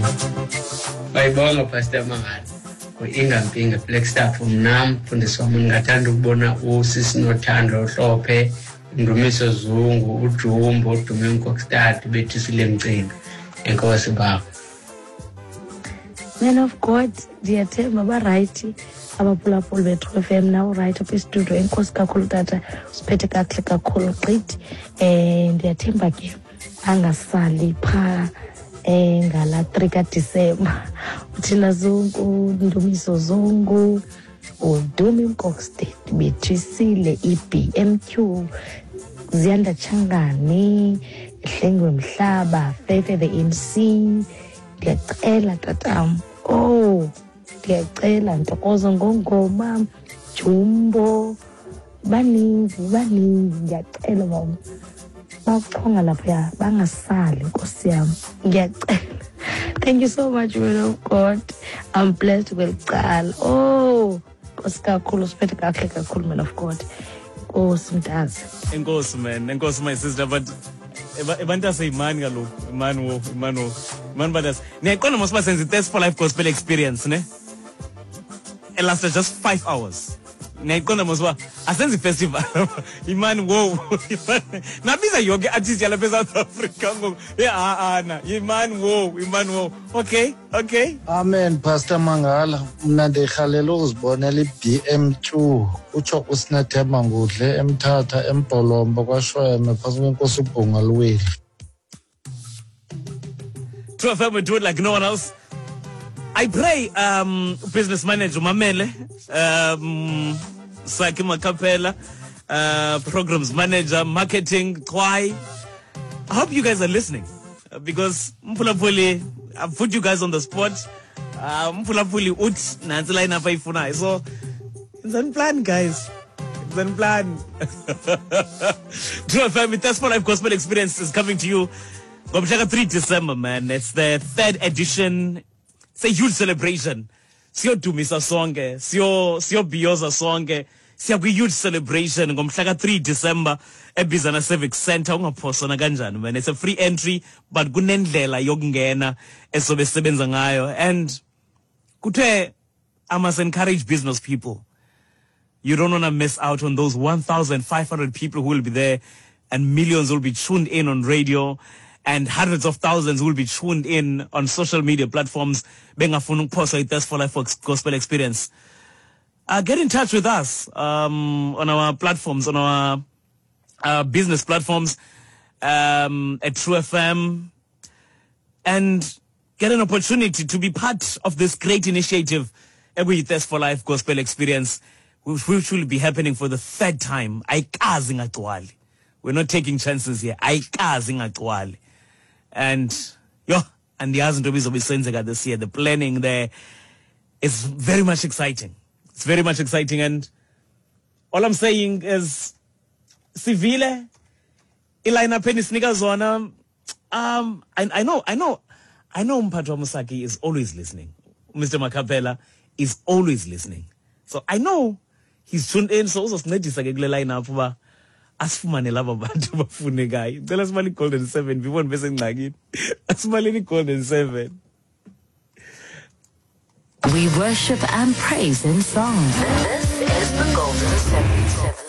Bayibonga Pastor Mangala. Ingampinga Black Star from Nam mfundisi wami ngingathanda ukubona usisi Nothando Hlophe, Ndumiso Zungu, uJumbo, uDumingo Kokstad bethi silemcinga. Enkosi baba. Man of God, ndiyathemba ba-right abaphulaphuli bethu FM now right up istudio. Enkosi kakhulu tata, usiphethe kakuhle kakhulu gqithi. Ndiyathemba ke angasali phaa ngala 3 kaDisemba. Uthina Zungu, Ndumiso Zungu, uDumi Kokstad bethisile iBMQ, Ziyanda Changani, Hlengwe Mhlaba, Fefe the MC. Ndiyacela tatam. Ndiyacela Ntokozo Ngongoma, Jumbo, baninzi ndiyacela mama. Bachonga lapha bangasali Nkosi yami. Ngiyacela. Thank you so much, man of God. I'm blessed kweliqala. Nkosi kakhulu siphethe kahle kakhulu, man of God. Nkosi mntazi. Enkosi man, enkosi my sister, but abantu aseyimani kaloku, imani badas. Niyaqonda mos basenze Thirst for Life gospel experience, ne? It lasted just 5 hours. Niyaqonda mos ba asenze festival. Imani wo. Nabiza yonke artist yalapha eSouth Africa ngoku. Na, imani wo. Okay. Amen Pastor Mangala. Mna ndikhalela uzibonela iBMQ. Utsho usinathemba ngudle eMthatha eMbolombo kwaShweme phantsi kwenkosi uBhunga Luweli. True FM, we do it like no one else. I pray business manager Mamele, Saki Makapela, programs manager, marketing, Kwai. I hope you guys are listening because Mpulapuli, I've put you guys on the spot. Mpulapuli ut nanzila inapa ifuna. So it's unplanned, guys. It's unplanned. True FM, Thirst for Life Gospel Experience is coming to you. 3 December, man. It's the 3rd edition. It's a huge celebration. Siyo Dumisa sonke, siyo Biyoza sonke. Siya huge celebration. 3 December, eBizana Civic Center. Ungaphosana kanjani, man. It's a free entry, but kunendlela yokungena esobe sebenza ngayo. And I must encourage business people. You don't want to miss out on those 1,500 people who will be there, and millions will be tuned in on radio. And hundreds of thousands will be tuned in on social media platforms. Bengafuna ukuposa Thirst for Life Gospel Experience. Get in touch with us on our platforms, on our business platforms at True FM, and get an opportunity to be part of this great initiative, every Thirst for Life Gospel Experience, which will be happening for the 3rd time. We're not taking chances here. And the hasn't always been this year. The planning there is very much exciting. It's very much exciting, and all I'm saying is Civile Ilina Penisnika Zona. I know Mpatwa Musaki is always listening. Mr. Makapela is always listening. So I know he's tuned in, so also snedisa kule line up asifumane laba bantu bafune gayi. Cela simali Golden 7 before bese ngxakini. Asimali Golden 7. We worship and praise in song. This is the Golden 7.